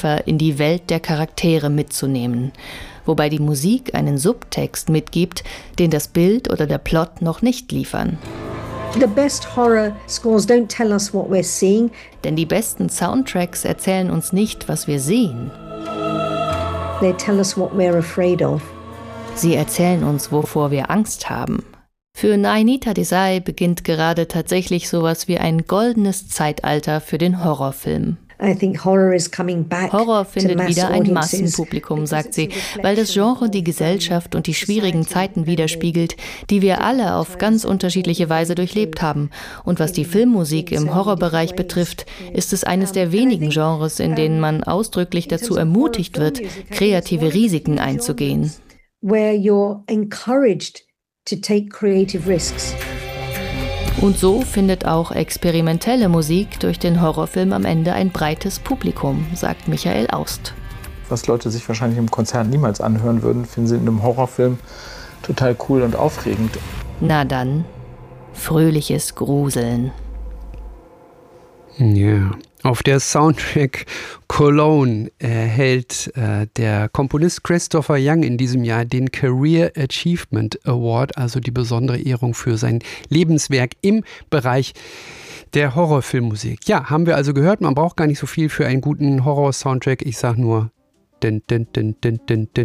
tiefer in die Welt der Charaktere mitzunehmen, wobei die Musik einen Subtext mitgibt, den das Bild oder der Plot noch nicht liefern. The best horror scores don't tell us what we're seeing. Denn die besten Soundtracks erzählen uns nicht, was wir sehen. They tell us what we're afraid of. Sie erzählen uns, wovor wir Angst haben. Für Nainita Desai beginnt gerade tatsächlich sowas wie ein goldenes Zeitalter für den Horrorfilm. I think horror is coming back. Horror findet to mass wieder ein audiences. Massenpublikum, sagt sie, weil das Genre die Gesellschaft und die schwierigen Zeiten widerspiegelt, die wir alle auf ganz unterschiedliche Weise durchlebt haben. Und was die Filmmusik im Horrorbereich betrifft, ist es eines der wenigen Genres, in denen man ausdrücklich dazu ermutigt wird, kreative Risiken einzugehen. Where you're encouraged to take creative risks. Und so findet auch experimentelle Musik durch den Horrorfilm am Ende ein breites Publikum, sagt Michael Aust. Was Leute sich wahrscheinlich im Konzert niemals anhören würden, finden sie in einem Horrorfilm total cool und aufregend. Na dann, fröhliches Gruseln. Ja. Auf der Soundtrack Cologne erhält der Komponist Christopher Young in diesem Jahr den Career Achievement Award, also die besondere Ehrung für sein Lebenswerk im Bereich der Horrorfilmmusik. Ja, haben wir also gehört, man braucht gar nicht so viel für einen guten Horror-Soundtrack. Ich sag nur din, din, din, din, din, din.